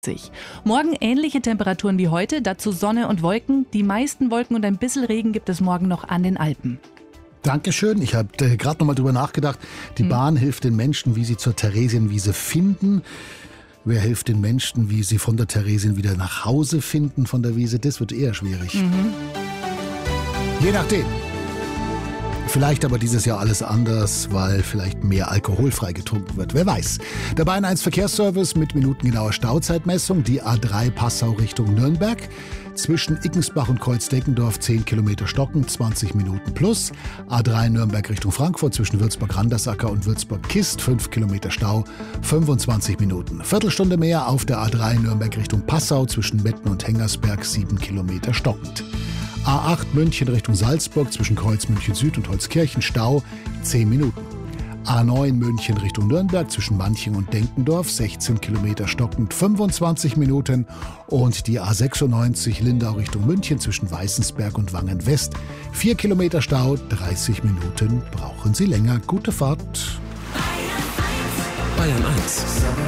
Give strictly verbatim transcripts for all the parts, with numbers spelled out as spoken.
Morgen ähnliche Temperaturen wie heute, dazu Sonne und Wolken. Die meisten Wolken und ein bisschen Regen gibt es morgen noch an den Alpen. Dankeschön. Ich habe äh, gerade noch mal drüber nachgedacht. Die hm. Bahn hilft den Menschen, wie sie zur Theresienwiese finden. Wer hilft den Menschen, wie sie von der Theresien wieder nach Hause finden von der Wiese? Das wird eher schwierig. Mhm. Je nachdem. Vielleicht aber dieses Jahr alles anders, weil vielleicht mehr alkoholfrei getrunken wird. Wer weiß. Der Bayern eins Verkehrsservice mit minutengenauer Stauzeitmessung. Die A drei Passau Richtung Nürnberg. Zwischen Ickensbach und Kreuzdeckendorf zehn Kilometer Stocken, zwanzig Minuten plus. A drei Nürnberg Richtung Frankfurt zwischen Würzburg-Randersacker und Würzburg-Kist, fünf Kilometer Stau, fünfundzwanzig Minuten. Viertelstunde mehr auf der A drei Nürnberg Richtung Passau zwischen Metten und Hengersberg, sieben Kilometer stockend. A acht München Richtung Salzburg zwischen Kreuz München Süd und Holzkirchen, Stau, zehn Minuten. A neun München Richtung Nürnberg zwischen Manching und Denkendorf, sechzehn Kilometer stockend, fünfundzwanzig Minuten. Und die A sechsundneunzig Lindau Richtung München zwischen Weißensberg und Wangen West, vier Kilometer Stau, dreißig Minuten brauchen Sie länger. Gute Fahrt. Bayern eins.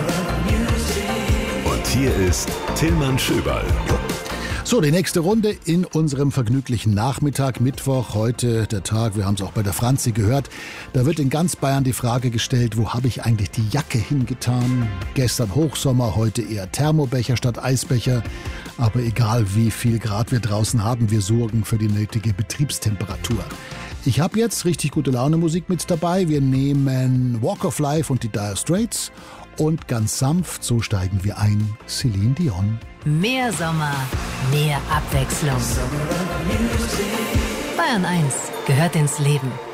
Und hier ist Tillmann Schöberl. So, die nächste Runde in unserem vergnüglichen Nachmittag, Mittwoch, heute der Tag, wir haben es auch bei der Franzi gehört, da wird in ganz Bayern die Frage gestellt, wo habe ich eigentlich die Jacke hingetan? Gestern Hochsommer, heute eher Thermobecher statt Eisbecher, aber egal wie viel Grad wir draußen haben, wir sorgen für die nötige Betriebstemperatur. Ich habe jetzt richtig gute Laune Musik mit dabei, wir nehmen Walk of Life und die Dire Straits und ganz sanft, so steigen wir ein, Celine Dion. Mehr Sommer, mehr Abwechslung. Bayern eins gehört ins Leben.